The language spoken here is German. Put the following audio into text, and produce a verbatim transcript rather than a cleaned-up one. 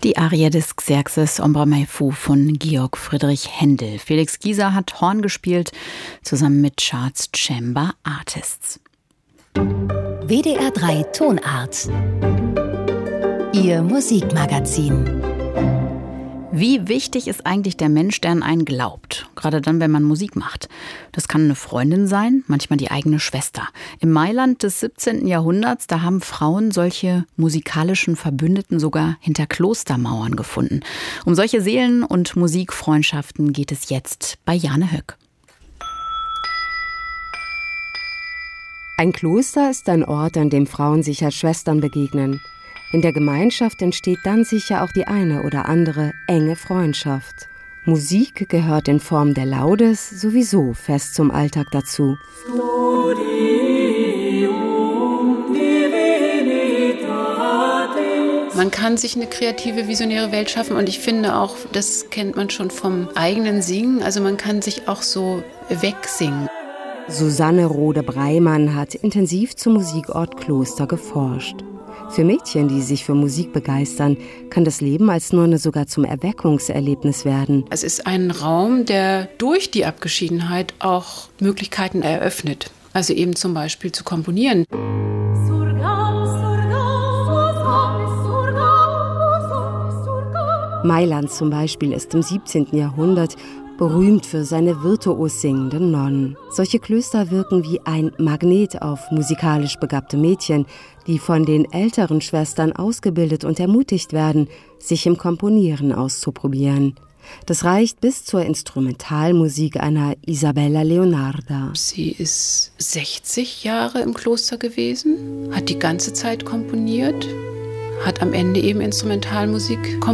Die Arie des Xerxes Ombre mai fu von Georg Friedrich Händel. Felix Gieser hat Horn gespielt, zusammen mit Charts Chamber Artists. W D R drei Tonart. Ihr Musikmagazin. Wie wichtig ist eigentlich der Mensch, der an einen glaubt? Gerade dann, wenn man Musik macht. Das kann eine Freundin sein, manchmal die eigene Schwester. Im Mailand des siebzehnten Jahrhunderts, da haben Frauen solche musikalischen Verbündeten sogar hinter Klostermauern gefunden. Um solche Seelen- und Musikfreundschaften geht es jetzt bei Jane Höck. Ein Kloster ist ein Ort, an dem Frauen sich als Schwestern begegnen. In der Gemeinschaft entsteht dann sicher auch die eine oder andere enge Freundschaft. Musik gehört in Form der Laudes sowieso fest zum Alltag dazu. Man kann sich eine kreative, visionäre Welt schaffen und ich finde auch, das kennt man schon vom eigenen Singen, also man kann sich auch so wegsingen. Susanne Rode-Breimann hat intensiv zum Musikort Kloster geforscht. Für Mädchen, die sich für Musik begeistern, kann das Leben als Nonne sogar zum Erweckungserlebnis werden. Es ist ein Raum, der durch die Abgeschiedenheit auch Möglichkeiten eröffnet. Also eben zum Beispiel zu komponieren. Mailand zum Beispiel ist im siebzehnten Jahrhundert berühmt für seine virtuos singenden Nonnen. Solche Klöster wirken wie ein Magnet auf musikalisch begabte Mädchen, die von den älteren Schwestern ausgebildet und ermutigt werden, sich im Komponieren auszuprobieren. Das reicht bis zur Instrumentalmusik einer Isabella Leonarda. Sie ist sechzig Jahre im Kloster gewesen, hat die ganze Zeit komponiert, hat am Ende eben Instrumentalmusik komponiert.